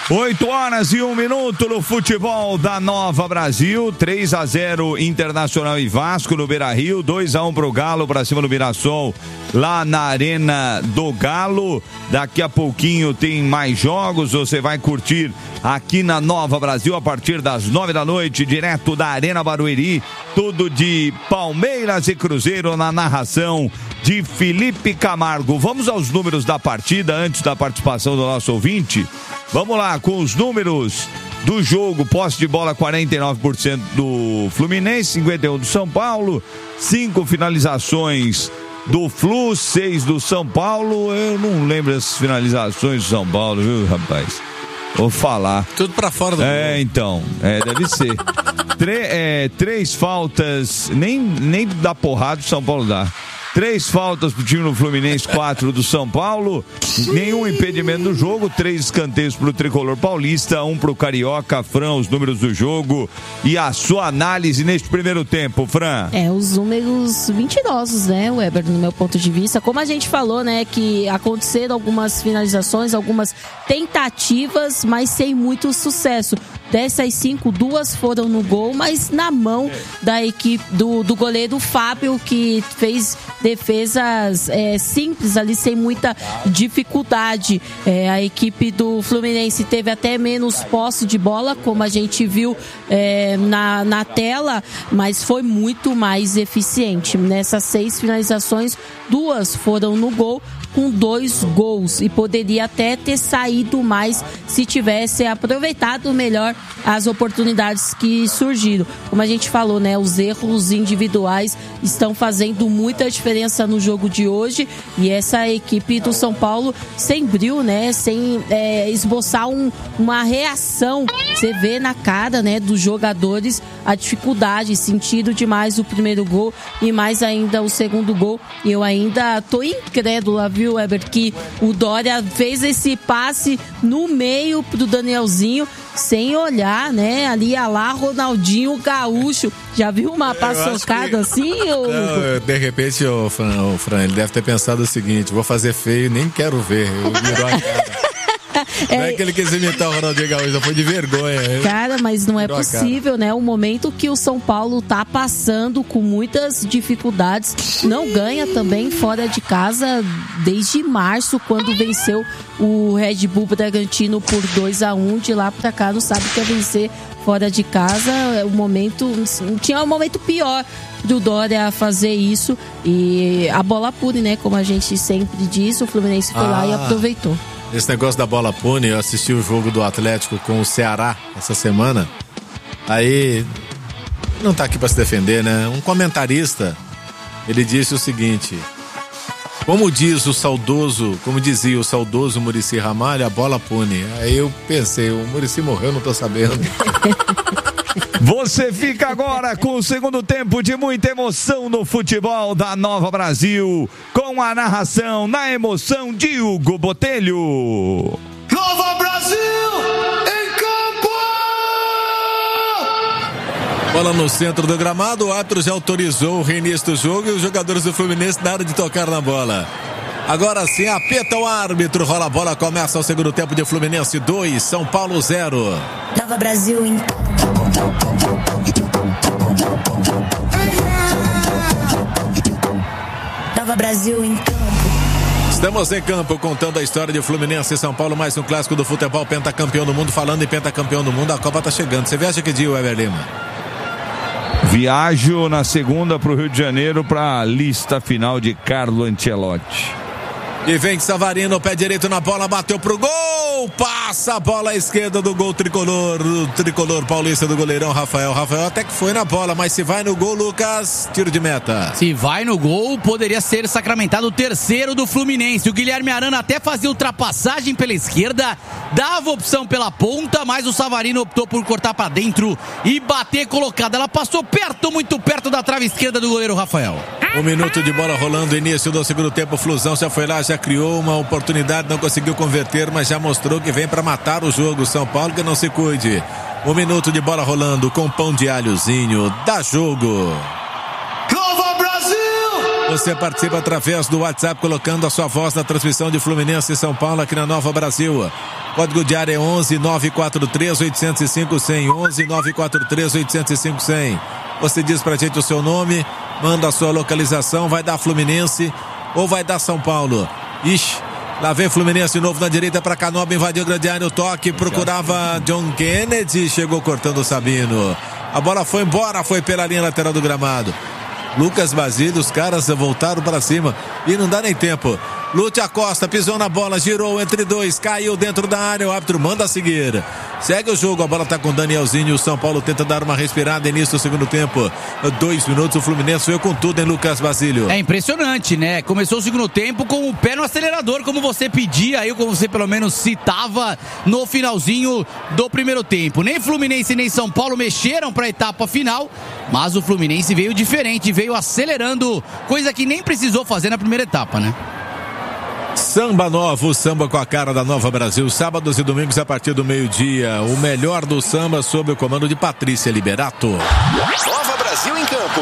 8h01 no futebol da Nova Brasil. 3-0 Internacional e Vasco no Beira-Rio. 2-1 pro Galo, pra cima do Mirassol, lá na Arena do Galo. Daqui a pouquinho tem mais jogos. Você vai curtir aqui na Nova Brasil a partir das 9 da noite, direto da Arena Barueri. Tudo de Palmeiras e Cruzeiro na narração de Felipe Camargo. Vamos aos números da partida antes da participação do nosso ouvinte. Vamos lá com os números do jogo. Posse de bola 49% do Fluminense, 51% do São Paulo. 5 finalizações do Flu, 6 do São Paulo. Eu não lembro as finalizações do São Paulo, viu, rapaz? Vou falar. Tudo pra fora do gol. Então. Deve ser. 3 faltas, nem dá porrada o São Paulo dá. 3 faltas pro time do Fluminense, 4 do São Paulo. Nenhum impedimento no jogo. 3 escanteios pro Tricolor Paulista, 1 pro Carioca. Fran, os números do jogo e a sua análise neste primeiro tempo, Fran. Os números mentirosos, né, Weber, no meu ponto de vista. Como a gente falou, né, que aconteceram algumas finalizações, algumas tentativas, mas sem muito sucesso. Dessas 5, 2 foram no gol, mas na mão da equipe do goleiro Fábio, que fez defesas simples ali, sem muita dificuldade. A equipe do Fluminense teve até menos posse de bola, como a gente viu na tela, mas foi muito mais eficiente. Nessas 6 finalizações, 2 foram no gol, com 2 gols, e poderia até ter saído mais se tivesse aproveitado melhor as oportunidades que surgiram. Como a gente falou, né, os erros individuais estão fazendo muita diferença no jogo de hoje, e essa equipe do São Paulo sem brilho, né, sem esboçar uma reação. Você vê na cara, né, dos jogadores a dificuldade, sentido demais o primeiro gol e mais ainda o segundo gol. E eu ainda tô incrédula, viu, Weber, que o Dória fez esse passe no meio pro Danielzinho, sem olhar, né? Ali a lá Ronaldinho Gaúcho. Já viu uma paçocada assim? Ou... Não, de repente, o Fran, ele deve ter pensado o seguinte: vou fazer feio, nem quero ver. Eu virou a cara. Não é que ele quis imitar o Ronaldinho Gaúcho, foi de vergonha. Cara, mas não é possível, né? O momento que o São Paulo tá passando com muitas dificuldades, não ganha também fora de casa desde março, quando venceu o Red Bull Bragantino por 2-1. De lá pra cá não sabe o que é vencer fora de casa. Tinha um momento pior do Dória fazer isso, e a bola pune, né? Como a gente sempre diz, o Fluminense foi lá e aproveitou. Esse negócio da bola pune, eu assisti o jogo do Atlético com o Ceará essa semana. Aí, não tá aqui pra se defender, né? Um comentarista, ele disse o seguinte: como dizia o saudoso Muricy Ramalho, a bola pune. Aí eu pensei, o Muricy morreu, não tô sabendo. Você fica agora com o segundo tempo de muita emoção no futebol da Nova Brasil, com a narração na emoção de Hugo Botelho. Nova Brasil em campo! Bola no centro do gramado, o árbitro já autorizou o reinício do jogo e os jogadores do Fluminense nada de tocar na bola. Agora sim, apita o árbitro, rola a bola, começa o segundo tempo de Fluminense 2, São Paulo 0. Nova Brasil em Nova Brasil em campo. Estamos em campo contando a história de Fluminense e São Paulo, mais um clássico do futebol, pentacampeão do mundo. Falando em pentacampeão do mundo, a Copa tá chegando. Você viaja que dia, Weber Lima? Viajo na segunda pro Rio de Janeiro pra lista final de Carlo Ancelotti. E vem Savarino, pé direito na bola, bateu pro gol, passa a bola à esquerda do gol tricolor, do tricolor paulista do goleirão Rafael. Rafael até que foi na bola, mas se vai no gol, Lucas, tiro de meta. Se vai no gol, poderia ser sacramentado o terceiro do Fluminense. O Guilherme Arana até fazia ultrapassagem pela esquerda, dava opção pela ponta, mas o Savarino optou por cortar pra dentro e bater colocada. Ela passou perto, muito perto da trave esquerda do goleiro Rafael. 1 minuto de bola rolando, início do segundo tempo. Flusão já foi lá, já criou uma oportunidade, não conseguiu converter, mas já mostrou que vem para matar o jogo. São Paulo que não se cuide. 1 minuto de bola rolando com pão de alhozinho. Dá jogo. Nova Brasil! Você participa através do WhatsApp, colocando a sua voz na transmissão de Fluminense e São Paulo aqui na Nova Brasil. Código de área é 11 943 805 100. 11 943 805 100. Você diz pra gente o seu nome, manda a sua localização, vai dar Fluminense ou vai dar São Paulo? Ixi, lá vem Fluminense novo na direita para Canoba, invadiu o grande área, o toque, procurava John Kennedy, chegou cortando o Sabino. A bola foi embora, foi pela linha lateral do gramado. Lucas Basílio, os caras voltaram para cima e não dá nem tempo. Lúcio Acosta pisou na bola, girou entre dois, caiu dentro da área, o árbitro manda seguir. Segue o jogo, a bola tá com Danielzinho, o São Paulo tenta dar uma respirada início do segundo tempo. 2 minutos, o Fluminense veio com tudo, hein, Lucas Basílio? É impressionante, né? Começou o segundo tempo com o pé no acelerador, como você pedia aí, como você pelo menos citava no finalzinho do primeiro tempo. Nem Fluminense nem São Paulo mexeram para a etapa final, mas o Fluminense veio diferente, veio acelerando, coisa que nem precisou fazer na primeira etapa, né? Samba novo, samba com a cara da Nova Brasil, sábados e domingos a partir do meio-dia. O melhor do samba sob o comando de Patrícia Liberato. Nova Brasil em campo.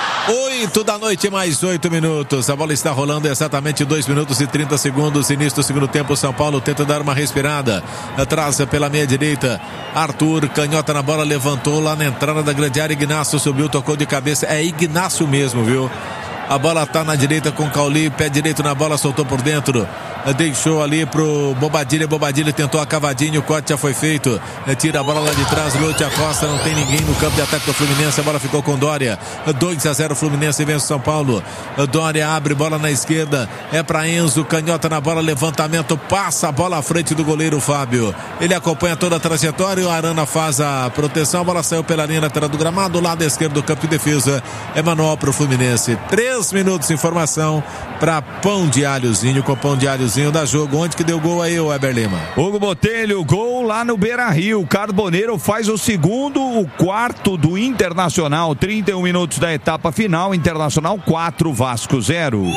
8 da noite, mais 8 minutos. A bola está rolando exatamente 2 minutos e 30 segundos. Início do segundo tempo, São Paulo tenta dar uma respirada. Atrás pela meia direita, Arthur, canhota na bola, levantou lá na entrada da grande área. Ignacio subiu, tocou de cabeça. É Ignacio mesmo, viu? A bola tá na direita com Cauli, pé direito na bola, soltou por dentro. Deixou ali pro Bobadilha. Bobadilha tentou a cavadinha, o corte já foi feito. Tira a bola lá de trás, Lúcio Acosta, não tem ninguém no campo de ataque do Fluminense. A bola ficou com Dória. 2-0 Fluminense vence São Paulo. Dória abre, bola na esquerda. É pra Enzo, canhota na bola, levantamento, passa a bola à frente do goleiro Fábio. Ele acompanha toda a trajetória. O Arana faz a proteção. A bola saiu pela linha lateral do gramado, lado esquerdo do campo de defesa. É manual pro Fluminense. 3 minutos de informação pra Pão de Alhozinho, com Pão de Alhozinho da jogo. Onde que deu gol aí, o Weber Lima? Hugo Botelho, gol lá no Beira-Rio. Carboneiro faz o segundo, o quarto do Internacional. 31 minutos da etapa final. Internacional 4, Vasco 0.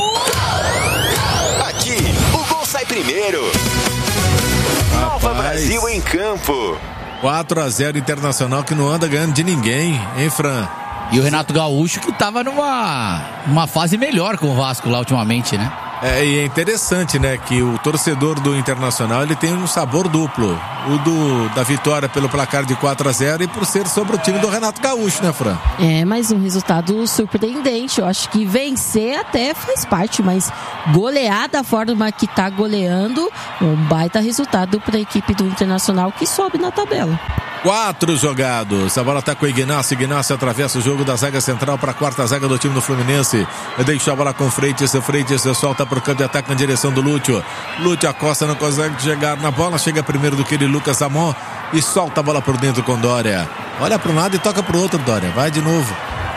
Aqui, o gol sai primeiro. Nova Brasil em campo. 4-0 Internacional, que não anda ganhando de ninguém, hein, Fran? E o Renato Gaúcho que tava numa fase melhor com o Vasco lá ultimamente, né? E é interessante, né, que o torcedor do Internacional, ele tem um sabor duplo. O da vitória pelo placar de 4-0 e por ser sobre o time do Renato Gaúcho, né, Fran? Mas um resultado surpreendente. Eu acho que vencer até faz parte, mas golear da forma que tá goleando, um baita resultado para a equipe do Internacional que sobe na tabela. 4 jogados, a bola tá com o Ignacio. Ignacio atravessa o jogo da zaga central para a quarta zaga do time do Fluminense. Deixa a bola com Freitas solta pro campo de ataque na direção do Lúcio. Lúcio Acosta não consegue chegar na bola, chega primeiro do que ele, Lucas Amon, e solta a bola por dentro com Dória. Olha para um lado e toca pro outro, Dória, vai de novo.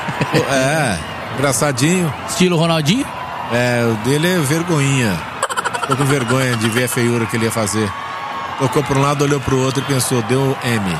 Engraçadinho. Estilo Ronaldinho? O dele é vergonhinha. Tô com vergonha de ver a feiura que ele ia fazer. Tocou para um lado, olhou para o outro e pensou, deu M.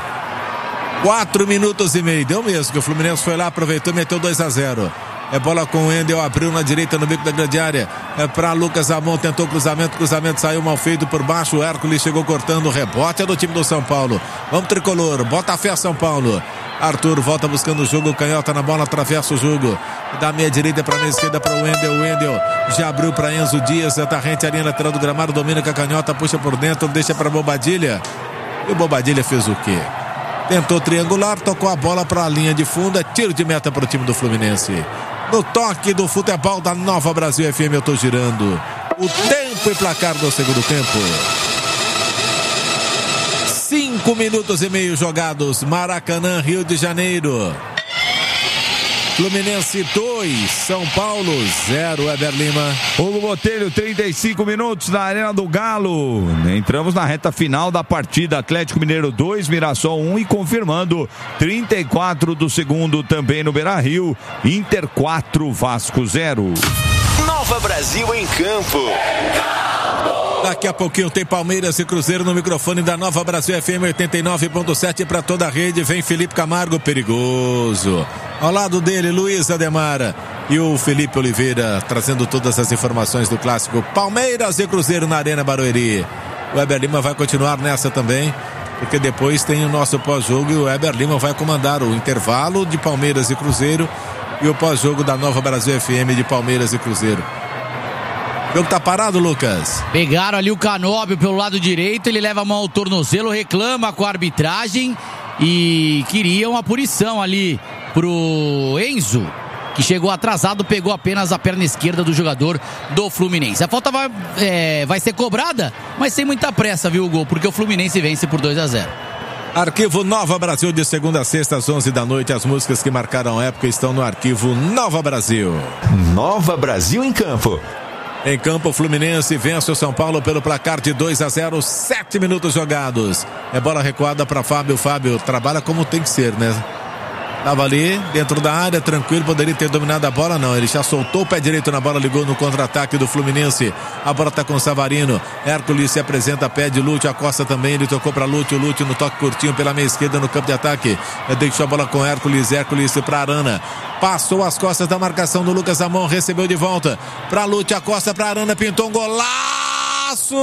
4 minutos e meio, deu mesmo, que o Fluminense foi lá, aproveitou e meteu 2-0. É bola com o Wendel, abriu na direita no bico da grande área. É para Lucas Amon, tentou cruzamento saiu mal feito por baixo. O Hércules chegou cortando, o rebote é do time do São Paulo. Vamos tricolor, bota a fé São Paulo. Arthur volta buscando o jogo, canhota na bola, atravessa o jogo. Da meia direita para a meia esquerda para o Wendel. O Wendel já abriu para Enzo Dias, tá rente a linha lateral do gramado, domina com a canhota, puxa por dentro, deixa para Bobadilha. E o Bobadilha fez o quê? Tentou triangular, tocou a bola para a linha de fundo, é tiro de meta para o time do Fluminense. No toque do futebol da Nova Brasil FM, eu tô girando o tempo e placar do segundo tempo. 5 minutos e meio jogados, Maracanã, Rio de Janeiro. Fluminense 2, São Paulo 0, Weber Lima. Hugo Botelho, 35 minutos na Arena do Galo. Entramos na reta final da partida. Atlético Mineiro 2, Mirassol 1 e confirmando 34 do segundo também no Beira-Rio. Inter 4, Vasco 0. Nova Brasil em campo. Daqui a pouquinho tem Palmeiras e Cruzeiro no microfone da Nova Brasil FM 89.7 para toda a rede. Vem Felipe Camargo, perigoso. Ao lado dele, Luiz Ademara e o Felipe Oliveira trazendo todas as informações do clássico Palmeiras e Cruzeiro na Arena Barueri. O Weber Lima vai continuar nessa também, porque depois tem o nosso pós-jogo e o Weber Lima vai comandar o intervalo de Palmeiras e Cruzeiro e o pós-jogo da Nova Brasil FM de Palmeiras e Cruzeiro. O jogo tá parado, Lucas. Pegaram ali o Canóbio pelo lado direito, ele leva a mão ao tornozelo, reclama com a arbitragem e queria uma punição ali pro Enzo, que chegou atrasado, pegou apenas a perna esquerda do jogador do Fluminense. A falta vai ser cobrada, mas sem muita pressa, viu, Hugo? Porque o Fluminense vence por 2-0. Arquivo Nova Brasil, de segunda a sexta às 11 da noite. As músicas que marcaram a época estão no Arquivo Nova Brasil. Nova Brasil em campo. Em campo, o Fluminense vence o São Paulo pelo placar de 2-0, 7 minutos jogados. É bola recuada para Fábio. Fábio trabalha como tem que ser, né? Tava ali, dentro da área, tranquilo, poderia ter dominado a bola, não. Ele já soltou o pé direito na bola, ligou no contra-ataque do Fluminense. A bola tá com o Savarino. Hércules se apresenta, pede Lúcio, a Costa também, ele tocou pra Lúcio no toque curtinho pela meia esquerda no campo de ataque. Deixou a bola com Hércules pra Arana. Passou as costas da marcação do Lucas Amon, recebeu de volta pra Lúcio, a Costa pra Arana, pintou um golaço!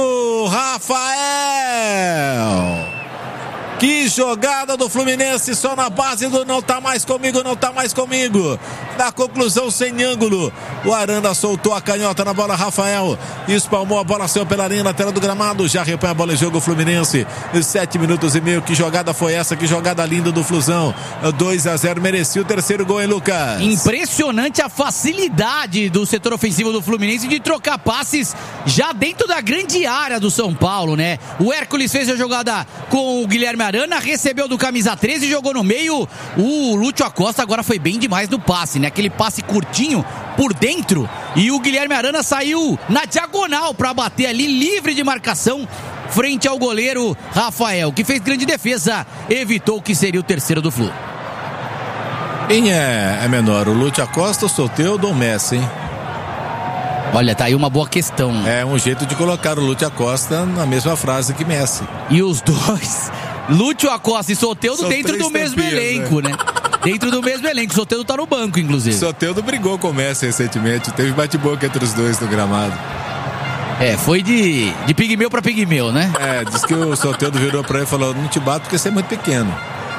Rafael! Que jogada do Fluminense, só na base do não tá mais comigo. Na conclusão, sem ângulo. O Arana soltou a canhota na bola, Rafael espalmou a bola, saiu pela linha lateral do gramado. Já repõe a bola em jogo o Fluminense. 7 minutos e meio. Que jogada foi essa? Que jogada linda do Flusão. 2-0, merecia o terceiro gol, hein, Lucas? Impressionante a facilidade do setor ofensivo do Fluminense de trocar passes já dentro da grande área do São Paulo, né? O Hércules fez a jogada com o Guilherme Arana, recebeu do camisa 13 e jogou no meio. O Lúcio Acosta agora foi bem demais no passe, né? Aquele passe curtinho por dentro, e o Guilherme Arana saiu na diagonal para bater ali, livre de marcação, frente ao goleiro Rafael, que fez grande defesa, evitou que seria o terceiro do Flu. Quem é menor, o Lúcio Acosta, o Soteldo ou o Messi, hein? Olha, tá aí uma boa questão. É um jeito de colocar o Lúcio Acosta na mesma frase que Messi. E os dois, Lúcio Acosta e Soteldo, dentro do mesmo elenco, né? Dentro do mesmo elenco. Soteldo tá no banco, inclusive. Soteldo brigou com o Messi recentemente. Teve bate-boca entre os dois no gramado. Foi de pigmeu pra pigmeu, né? Diz que o Soteldo virou pra ele e falou: não te bato porque você é muito pequeno.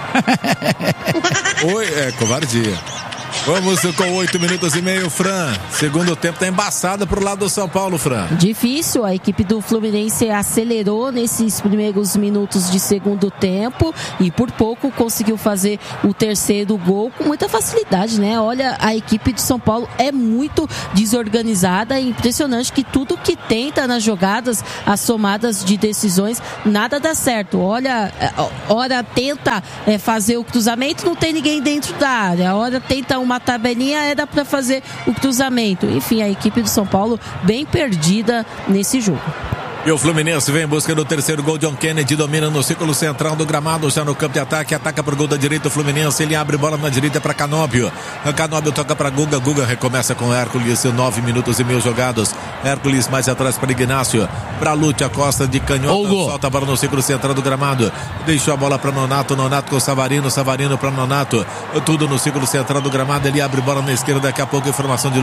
Covardia. Vamos com 8 minutos e meio, Fran. Segundo tempo tá embaçado pro lado do São Paulo, Fran. Difícil, a equipe do Fluminense acelerou nesses primeiros minutos de segundo tempo e por pouco conseguiu fazer o terceiro gol com muita facilidade, né? Olha, a equipe de São Paulo é muito desorganizada, é impressionante que tudo que tenta nas jogadas, as somadas de decisões, nada dá certo. Olha, hora tenta fazer o cruzamento, não tem ninguém dentro da área. A hora tenta uma tabelinha, era para fazer o cruzamento. Enfim, a equipe do São Paulo bem perdida nesse jogo. E o Fluminense vem em busca do terceiro gol. John Kennedy domina no círculo central do gramado, já no campo de ataque, ataca pro gol da direita o Fluminense, ele abre bola na direita para Canóbio. Canóbio toca para Guga, Guga recomeça com Hércules, 9 minutos e meio jogados. Hércules mais atrás para Ignácio, para Lúcio Acosta de canhota, solta a bola no círculo central do gramado, deixou a bola para Nonato, Nonato com Savarino, Savarino para Nonato, tudo no círculo central do gramado, ele abre bola na esquerda, daqui a pouco informação de